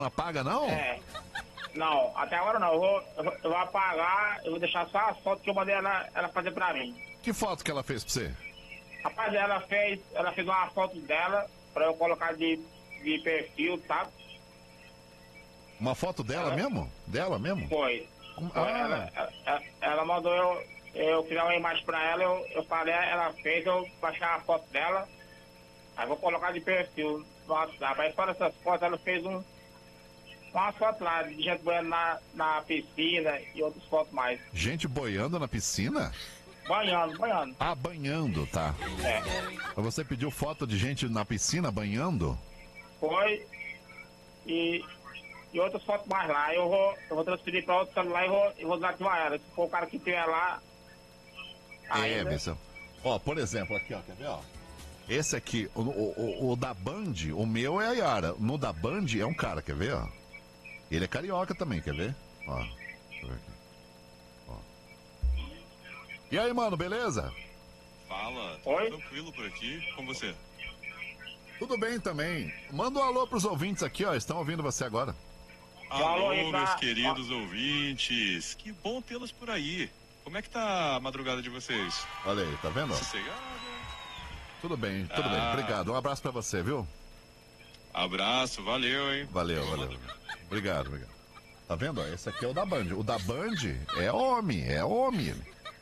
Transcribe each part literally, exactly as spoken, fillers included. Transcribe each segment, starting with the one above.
Não apaga, não? É. Não, até agora não. Eu vou, eu vou, eu vou apagar, eu vou deixar só as fotos que eu mandei ela, ela fazer pra mim. Que foto que ela fez pra você? Rapaz, ela fez, ela fez uma foto dela pra eu colocar de, de perfil, sabe? Uma foto dela ela, mesmo? Dela mesmo? Foi. Como... foi. Ah. Ela, ela, ela mandou eu, eu criar uma imagem pra ela, eu, eu falei, ela fez, eu baixar a foto dela, aí vou colocar de perfil no WhatsApp. Aí fora essas fotos, ela fez um, umas fotos lá, de gente boiando na, na piscina e outras fotos mais. Gente boiando na piscina? Banhando, banhando. Ah, banhando, tá. É. Você pediu foto de gente na piscina banhando? Foi. E, e outras fotos mais lá. Eu vou, eu vou transferir para outro celular e vou, eu vou desativar ela. Se for o cara que tiver lá. É, ainda... Missão. Ó, por exemplo, aqui, ó, quer ver, ó? Esse aqui, o, o, o, o da Band, o meu é a Yara. No da Band é um cara, quer ver, ó? Ele é carioca também, quer ver? Ó, deixa eu ver aqui. Ó. E aí, mano, beleza? Fala, Oi? tranquilo por aqui, com você? Tudo bem também. Manda um alô pros ouvintes aqui, ó. Estão ouvindo você agora. Alô, aí pra- meus queridos ouvintes. Que bom tê-los por aí. Como é que tá a madrugada de vocês? Olha aí, tá vendo? Sossegado? Tudo bem, tudo bem. Ah. Obrigado. Um abraço pra você, viu? Abraço, valeu, hein? Valeu, valeu. Obrigado, obrigado. Tá vendo? ó? Esse aqui é o da Band. O da Band é homem, é homem.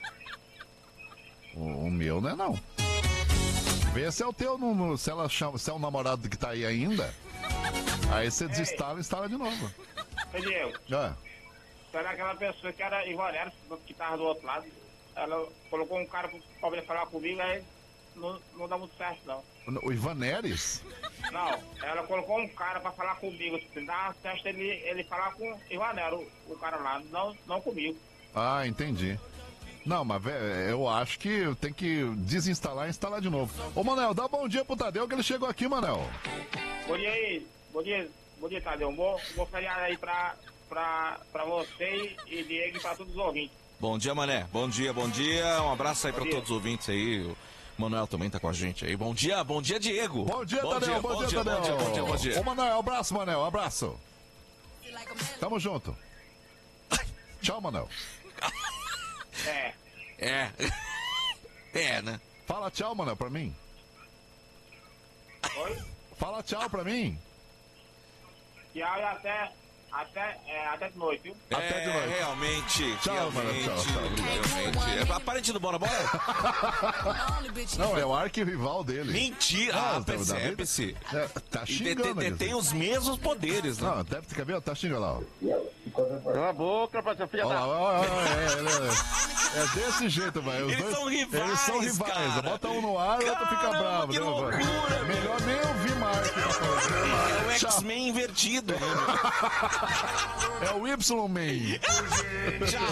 O, o meu não é não. Vê se é o teu, no, no- se, ela chama, se é o namorado que tá aí ainda. Aí você desinstala e instala de novo. Ô, Diego, Ah, será aquela pessoa que era Ivanero, que tava do outro lado? Ela colocou um cara pra poder falar comigo, aí não, não dá muito certo, não. o Ivan Neres? Não, ela colocou um cara pra falar comigo. Se dá certo ele, ele falar com o Ivanero, o, o cara lá, não, não comigo. Ah, entendi. Não, mas vé, eu acho que tem que desinstalar e instalar de novo. Ô, Manel, dá bom dia pro Tadeu que ele chegou aqui, Manel. Bom dia aí, bom dia, bom dia, Tadeu. Bom, bom feriado aí pra, pra, pra você e Diego e pra todos os ouvintes. Bom dia, Mané. Bom dia, bom dia. Um abraço aí Bom pra dia. todos os ouvintes aí. O Manuel também tá com a gente aí. Bom dia, bom dia, Diego. Bom dia, Tadeu, bom, dia, Tadeu. Bom dia, bom dia, bom dia. Ô, Manel, abraço, Manel, abraço. Tamo junto. Tchau, Manel. É, É. É, né? Fala tchau, Manel, pra mim. oi? Fala tchau pra mim. Tchau e até, até, é, até de noite, viu? Até de É, noite. realmente. Tchau, realmente, mano, tchau, tchau. realmente. É a parente do Bora Bora? Não, é o arquirrival dele. Mentira. Ah, Ah, tá- percebe-se. É, tá E de- xingando de- aqui. tem os mesmos poderes, né? Não, deve ter cabelo, tá xingando lá, ó. Cala a boca, pra seu filho Olha lá, ó, ó, ó, é, é, é desse jeito, vai. Os Eles dois- são rivais, Eles são rivais. cara. Bota um no ar e o outro fica Caramba, bravo. que né, vai? loucura, Melhor nem ouvir mais. o que tá falando. É o Tchau. X-Men invertido, né? É o Y-Man. Tchau.